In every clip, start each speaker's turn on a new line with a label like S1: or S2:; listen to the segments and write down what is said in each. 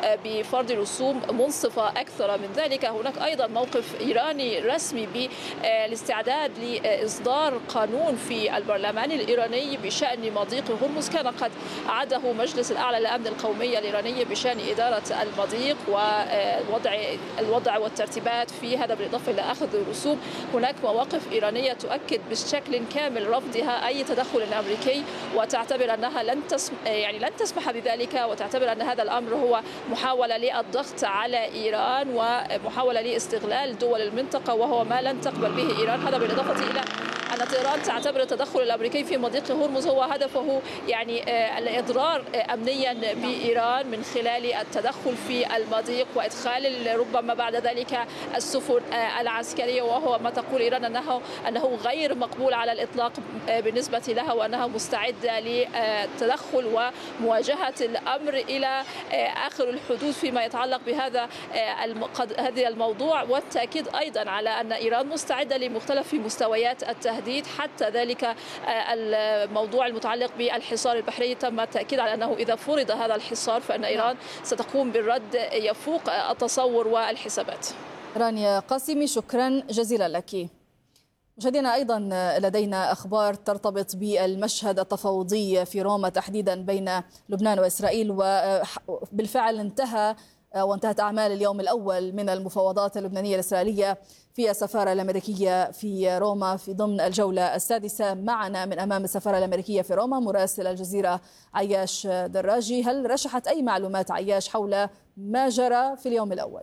S1: بفرض رسوم منصفة. أكثر من ذلك هناك أيضا موقف إيراني رسمي بالاستعداد لإصدار قانون في البرلمان الإيراني بشأن مضيق هرمز. كان قد أعده مجلس الأعلى للأمن القومي الإيراني بشأن إدارة المضيق والوضع والترتيبات في هذا، بالإضافة إلى أخذ الرسوم. هناك مواقف إيرانية تؤكد بشكل كامل رفضها أي تدخل أمريكي، وتعتبر أنها لن تسمح بذلك، وتعتبر أن هذا الأمر هو محاولة للضغط على إيران ومحاولة لاستغلال دول المنطقة، وهو ما لن تقبل به إيران. هذا بالإضافة إلى أن طهران تعتبر التدخل الأمريكي في مضيق هرمز هو هدفه الإضرار أمنيا بإيران من خلال التدخل في المضيق وإدخال ربما بعد ذلك السفن العسكرية، وهو ما تقول إيران أنه غير مقبول على الإطلاق بالنسبة لها، وأنها مستعدة للتدخل ومواجهة الأمر إلى آخر الحدود فيما يتعلق بهذا الموضوع. والتأكيد أيضا على أن إيران مستعدة لمختلف مستويات التهديد، حتى ذلك الموضوع المتعلق بالحصار البحري. تم التأكيد على أنه إذا فرض هذا الحصار فإن إيران ستقوم بالرد يفوق التصور والحسابات.
S2: رانيا قاسمي، شكرا جزيلا لك. مشاهدينا، أيضا لدينا أخبار ترتبط بالمشهد التفاوضي في روما تحديدا بين لبنان وإسرائيل، وبالفعل وانتهت أعمال اليوم الأول من المفاوضات اللبنانية الإسرائيلية في السفارة الأمريكية في روما في ضمن الجولة السادسة. معنا من أمام السفارة الأمريكية في روما مراسل الجزيرة عياش دراجي. هل رشحت أي معلومات عياش حول ما جرى في اليوم الأول؟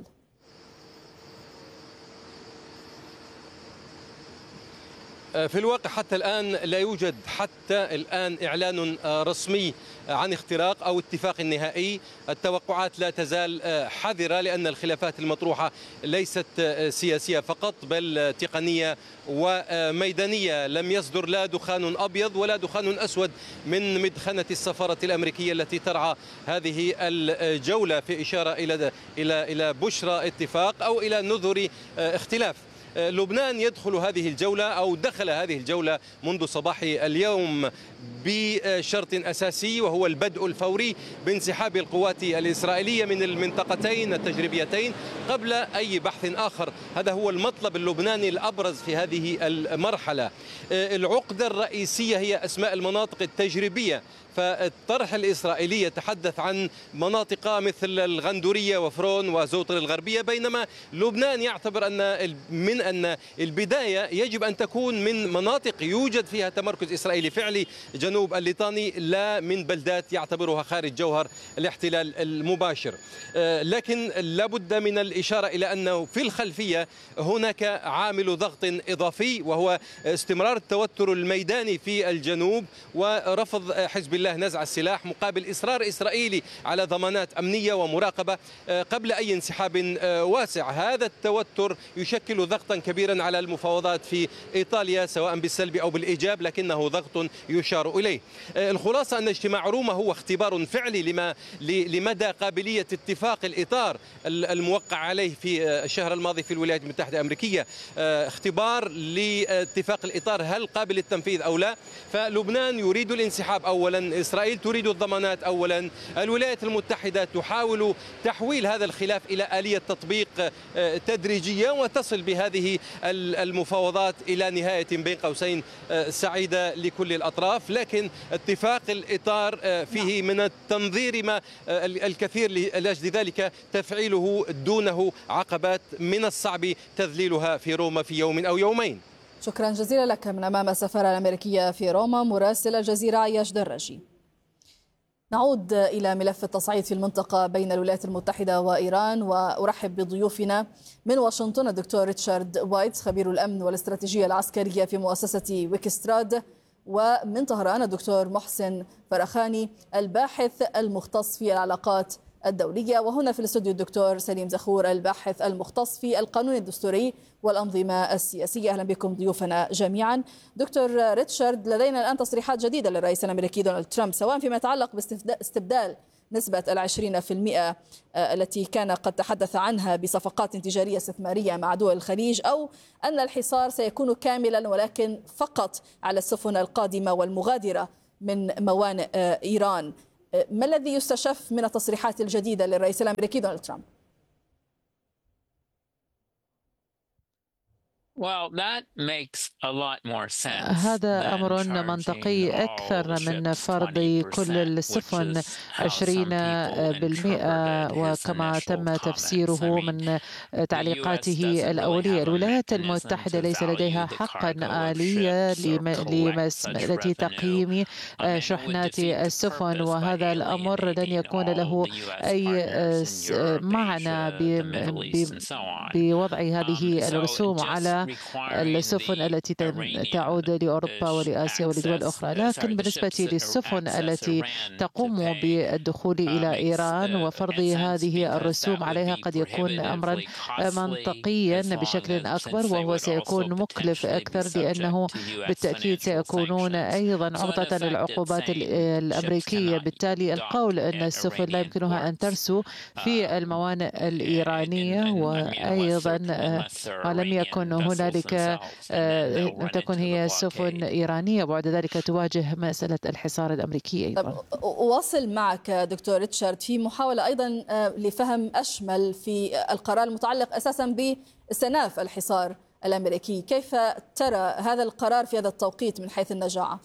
S3: في الواقع حتى الآن لا يوجد إعلان رسمي عن اختراق أو اتفاق نهائي. التوقعات لا تزال حذرة، لأن الخلافات المطروحة ليست سياسية فقط بل تقنية وميدانية. لم يصدر لا دخان أبيض ولا دخان أسود من مدخنة السفارة الأمريكية التي ترعى هذه الجولة، في إشارة إلى بشرى اتفاق أو إلى نذر اختلاف. لبنان يدخل هذه الجولة أو دخل هذه الجولة منذ صباح اليوم بشرط أساسي، وهو البدء الفوري بانسحاب القوات الإسرائيلية من المنطقتين التجريبيتين قبل أي بحث آخر. هذا هو المطلب اللبناني الأبرز في هذه المرحلة. العقدة الرئيسية هي أسماء المناطق التجريبية. فالطرح الإسرائيلي يتحدث عن مناطق مثل الغندورية وفرون وزوطر الغربية، بينما لبنان يعتبر أن البداية يجب أن تكون من مناطق يوجد فيها تمركز إسرائيلي فعلي، جنوب الليطاني، لا من بلدات يعتبرها خارج جوهر الاحتلال المباشر. لكن لابد من الإشارة إلى أنه في الخلفية هناك عامل ضغط إضافي، وهو استمرار التوتر الميداني في الجنوب ورفض حزب الله نزع السلاح مقابل إصرار إسرائيلي على ضمانات أمنية ومراقبة قبل أي انسحاب واسع. هذا التوتر يشكل ضغطا كبيرا على المفاوضات في إيطاليا سواء بالسلب أو بالإيجاب، لكنه ضغط يشار إليه. الخلاصة أن اجتماع روما هو اختبار فعلي لمدى قابلية اتفاق الإطار الموقع عليه في الشهر الماضي في الولايات المتحدة الأمريكية. اختبار لاتفاق الإطار هل قابل للتنفيذ أو لا. فلبنان يريد الانسحاب أولا، إسرائيل تريد الضمانات أولا، الولايات المتحدة تحاول تحويل هذا الخلاف إلى آلية تطبيق تدريجية وتصل بهذه المفاوضات إلى نهاية بين قوسين سعيدة لكل الأطراف. لكن اتفاق الإطار فيه من التنظير ما الكثير، لأجل ذلك تفعيله دونه عقبات من الصعب تذليلها في روما في يوم أو يومين.
S2: شكرا جزيلا لك من أمام السفارة الأمريكية في روما مراسل الجزيرة عياش دراجي. نعود إلى ملف التصعيد في المنطقة بين الولايات المتحدة وإيران، وأرحب بضيوفنا من واشنطن الدكتور ريتشارد وايت خبير الأمن والاستراتيجية العسكرية في مؤسسة ويكستراد، ومن طهران الدكتور محسن فرخاني الباحث المختص في العلاقات الدولية، وهنا في الاستوديو الدكتور سليم زخور الباحث المختص في القانون الدستوري والأنظمة السياسية. أهلا بكم ضيوفنا جميعا. دكتور ريتشارد، لدينا الآن تصريحات جديدة للرئيس الأمريكي دونالد ترامب سواء فيما يتعلق باستبدال نسبة 20% التي كان قد تحدث عنها بصفقات تجارية استثمارية مع دول الخليج، أو أن الحصار سيكون كاملا ولكن فقط على السفن القادمة والمغادرة من موانئ إيران. ما الذي يستشف من التصريحات الجديدة للرئيس الأمريكي دونالد ترامب؟
S4: هذا أمر منطقي أكثر من فرض كل السفن 20%، وكما تم تفسيره من تعليقاته الأولية. الولايات المتحدة ليس لديها حقا آلية لمسألة تقييم شحنات السفن، وهذا الأمر لن يكون له أي معنى بوضع هذه الرسوم على السفن التي تعود لأوروبا ولآسيا ولدول أخرى. لكن بالنسبة للسفن التي تقوم بالدخول إلى إيران وفرض هذه الرسوم عليها قد يكون أمرا منطقيا بشكل أكبر، وهو سيكون مكلف أكثر، لأنه بالتأكيد سيكونون أيضا عرضة للعقوبات الأمريكية. بالتالي القول أن السفن لا يمكنها أن ترسو في الموانئ الإيرانية، وأيضا لم يكن هنالك لم تكن هي سفن إيرانية وبعد ذلك تواجه مسألة الحصار الأمريكي أيضا.
S2: أواصل معك دكتور ريتشارد في محاولة أيضا لفهم أشمل في القرار المتعلق أساسا باستئناف الحصار الأمريكي. كيف ترى هذا القرار في هذا التوقيت من حيث النجاعة؟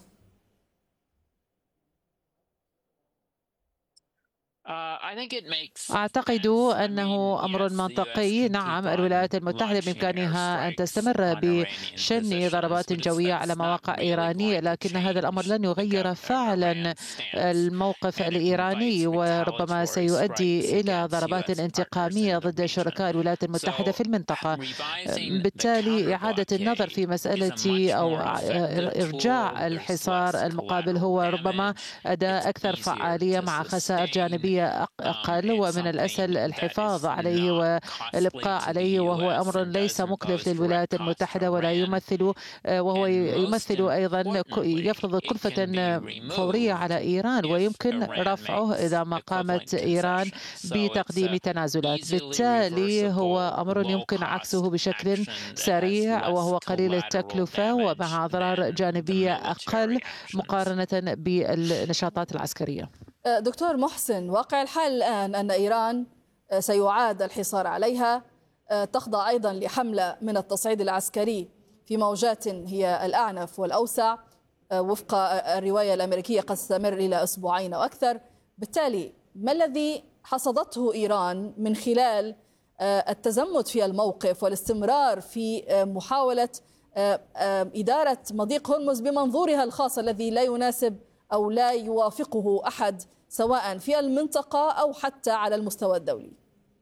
S4: أعتقد أنه أمر منطقي. نعم، الولايات المتحدة بإمكانها أن تستمر بشن ضربات جوية على مواقع إيرانية، لكن هذا الأمر لن يغير فعلا الموقف الإيراني، وربما سيؤدي إلى ضربات انتقامية ضد شركاء الولايات المتحدة في المنطقة. بالتالي إعادة النظر في مسألة أو إرجاع الحصار المقابل هو ربما أداة أكثر فعالية مع خسائر جانبية أقل، ومن الأسهل الحفاظ عليه والإبقاء عليه، وهو أمر ليس مكلف للولايات المتحدة ولا يمثل، وهو يمثل أيضا يفرض كلفة فورية على إيران، ويمكن رفعه إذا ما قامت إيران بتقديم تنازلات. بالتالي هو أمر يمكن عكسه بشكل سريع، وهو قليل التكلفة ومع أضرار جانبية أقل مقارنة بالنشاطات العسكرية.
S2: دكتور محسن، واقع الحال الآن أن إيران سيعاد الحصار عليها، تخضع أيضا لحملة من التصعيد العسكري في موجات هي الأعنف والأوسع، وفق الرواية الأمريكية قد تستمر إلى أسبوعين أو أكثر. بالتالي ما الذي حصدته إيران من خلال التزمت في الموقف والاستمرار في محاولة إدارة مضيق هرمز بمنظورها الخاص الذي لا يناسب أو لا يوافقه أحد سواء في المنطقة أو حتى على المستوى الدولي؟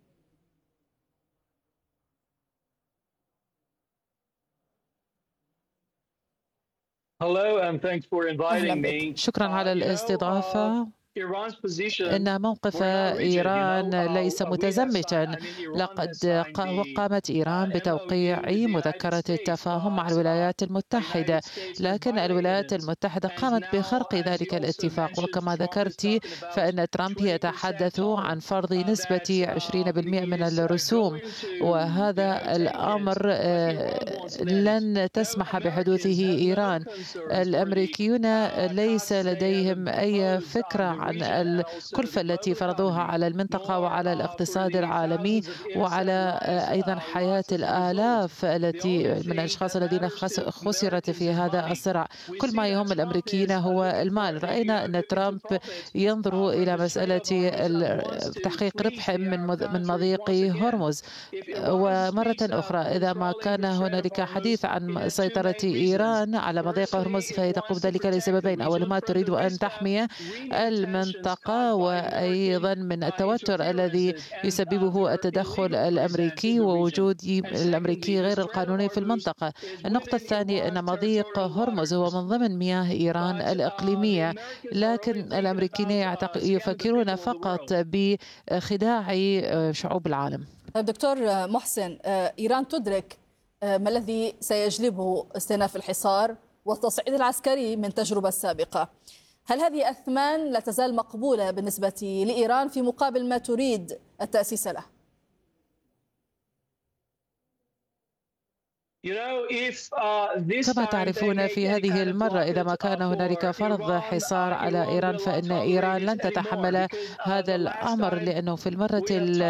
S4: شكرا على الاستضافة. إن موقف إيران ليس متزمتا. لقد قامت إيران بتوقيع مذكرة التفاهم مع الولايات المتحدة، لكن الولايات المتحدة قامت بخرق ذلك الاتفاق. وكما ذكرت فإن ترامب يتحدث عن فرض نسبة 20% من الرسوم، وهذا الأمر لن تسمح بحدوثه إيران. الأمريكيون ليس لديهم أي فكرة عن الكلفة التي فرضوها على المنطقة وعلى الاقتصاد العالمي وعلى أيضا حياة الآلاف التي من الأشخاص الذين خسرت في هذا الصراع. كل ما يهم الأمريكيين هو المال. رأينا أن ترامب ينظر إلى مسألة تحقيق ربح من مضيق هرمز. ومرة أخرى إذا ما كان هنالك حديث عن سيطرة إيران على مضيق هرمز فهي تقوم ذلك لسببين: أولهما تريد أن تحمي المنطقة، وأيضا من التوتر الذي يسببه التدخل الأمريكي ووجود الأمريكي غير القانوني في المنطقة. النقطة الثانية أن مضيق هرمز هو من ضمن مياه إيران الإقليمية، لكن الأمريكيين يفكرون فقط بخداع شعوب العالم.
S2: دكتور محسن، إيران تدرك ما الذي سيجلبه استئناف الحصار والتصعيد العسكري من تجربة سابقة. هل هذه أثمان لا تزال مقبولة بالنسبة لإيران في مقابل ما تريد التأسيس له؟
S4: كما تعرفون في هذه المرة إذا ما كان هنالك فرض حصار على إيران فإن إيران لن تتحمل هذا الأمر، لأنه في المرة